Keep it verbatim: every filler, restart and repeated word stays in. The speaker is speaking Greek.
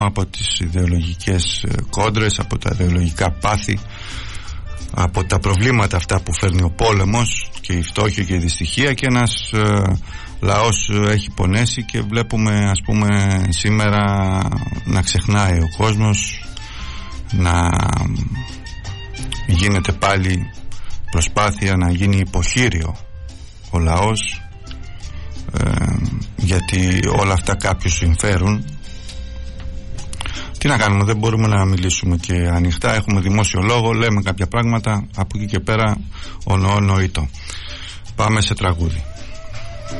από τις ιδεολογικές κόντρες, από τα ιδεολογικά πάθη, από τα προβλήματα αυτά που φέρνει ο πόλεμος και η φτώχεια και η δυστυχία, και ένας ε, λαός έχει πονέσει και βλέπουμε, ας πούμε, σήμερα να ξεχνάει ο κόσμος, να γίνεται πάλι προσπάθεια να γίνει υποχείριο ο λαός, ε, γιατί όλα αυτά κάποιους συμφέρουν. Τι να κάνουμε, δεν μπορούμε να μιλήσουμε και ανοιχτά, έχουμε δημόσιο λόγο, λέμε κάποια πράγματα, από εκεί και πέρα ο νοό νοήτο. Πάμε σε τραγούδι.